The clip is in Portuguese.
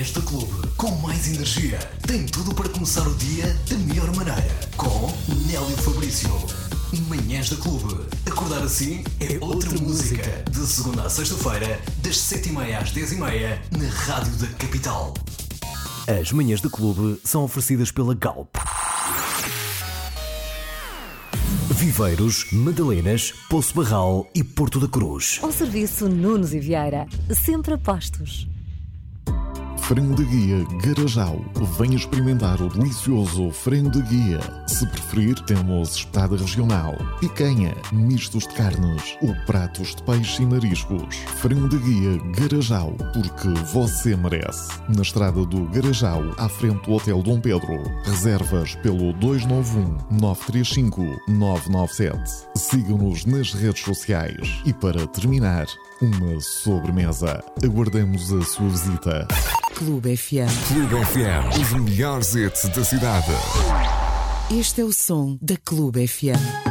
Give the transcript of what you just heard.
Manhãs da Clube, com mais energia. Tem tudo para começar o dia da melhor maneira. Com Nélio Fabrício. Manhãs da Clube. Acordar assim é outra música. De segunda à sexta-feira, das 7h30 às 10h30, na Rádio da Capital. As Manhãs da Clube são oferecidas pela Galp. Viveiros, Madalenas, Poço Barral e Porto da Cruz. Ao serviço Nunes e Vieira, sempre a postos. Frango de Guia Garajal. Venha experimentar o delicioso frango de guia. Se preferir, temos espetada regional, picanha, mistos de carnes ou pratos de peixe e mariscos. Frango de Guia Garajal, porque você merece. Na estrada do Garajal, à frente do Hotel Dom Pedro. Reservas pelo 291-935-997. Sigam-nos nas redes sociais. E para terminar, uma sobremesa. Aguardamos a sua visita. Clube FM. Clube FM, os melhores hits da cidade. Este é o som da Clube FM.